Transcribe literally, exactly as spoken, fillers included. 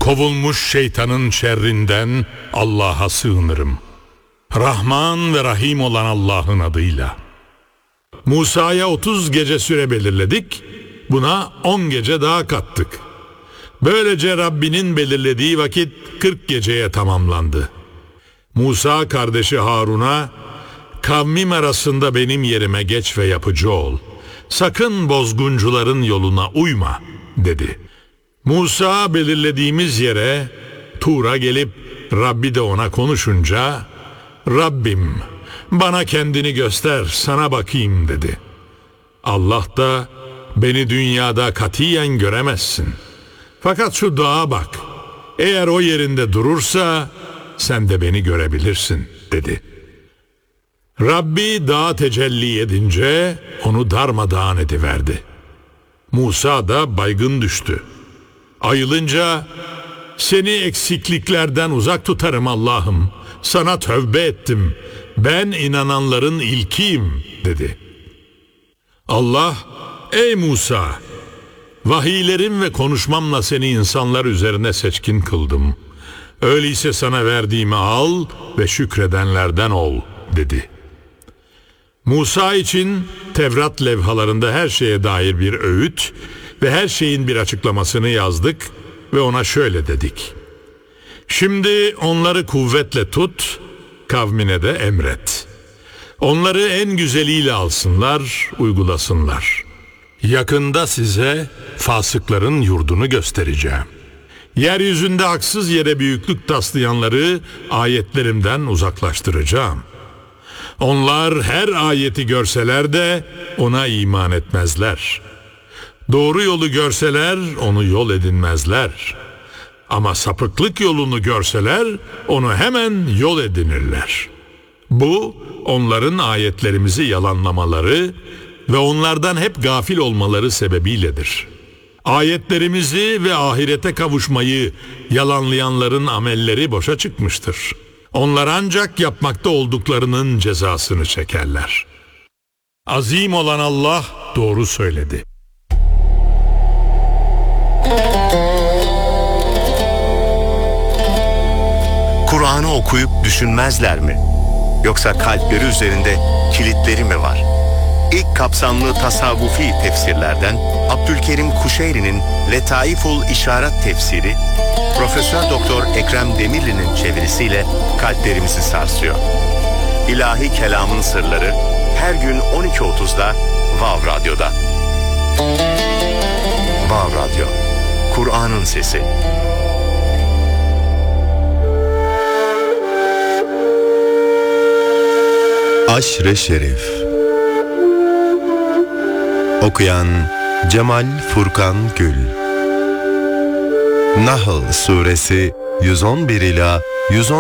Kovulmuş şeytanın şerrinden Allah'a sığınırım. Rahman ve Rahim olan Allah'ın adıyla. Musa'ya otuz gece süre belirledik, buna on gece daha kattık. Böylece Rabbinin belirlediği vakit kırk geceye tamamlandı. Musa kardeşi Harun'a, kavmim arasında benim yerime geç ve yapıcı ol. Sakın bozguncuların yoluna uyma, dedi. Musa belirlediğimiz yere, Tur'a gelip Rabbi de ona konuşunca, Rabbim bana kendini göster, sana bakayım, dedi. Allah da, beni dünyada katiyen göremezsin. Fakat şu dağa bak, eğer o yerinde durursa sen de beni görebilirsin, dedi. Rabbi dağa tecelli edince onu darmadağın ediverdi. Musa da baygın düştü. Ayılınca, seni eksikliklerden uzak tutarım Allah'ım, sana tövbe ettim, ben inananların ilkiyim, dedi. Allah, ey Musa, vahiylerim ve konuşmamla seni insanlar üzerine seçkin kıldım. Öyleyse sana verdiğimi al ve şükredenlerden ol, dedi. Musa için Tevrat levhalarında her şeye dair bir öğüt ve her şeyin bir açıklamasını yazdık ve ona şöyle dedik. Şimdi onları kuvvetle tut, kavmine de emret. Onları en güzeliyle alsınlar, uygulasınlar. Yakında size fasıkların yurdunu göstereceğim. Yeryüzünde haksız yere büyüklük taslayanları ayetlerimden uzaklaştıracağım. Onlar her ayeti görseler de ona iman etmezler. Doğru yolu görseler onu yol edinmezler. Ama sapıklık yolunu görseler onu hemen yol edinirler. Bu onların ayetlerimizi yalanlamaları ve onlardan hep gafil olmaları sebebiyledir. Ayetlerimizi ve ahirete kavuşmayı yalanlayanların amelleri boşa çıkmıştır. Onlar ancak yapmakta olduklarının cezasını çekerler. Azim olan Allah doğru söyledi. Kur'an'ı okuyup düşünmezler mi? Yoksa kalpleri üzerinde kilitleri mi var? İlk kapsamlı tasavvufi tefsirlerden Abdülkerim Kuşeyri'nin Letaiful İşaret tefsiri, Profesör Doktor Ekrem Demirli'nin çevirisiyle kalplerimizi sarsıyor. İlahi kelamın sırları her gün on iki otuzda Vav Radyo'da. Vav Radyo, Kur'an'ın sesi. Aşr-ı Şerif. Okuyan Cemal Furkan Gül. Nahl Suresi yüz on bir ila yüz on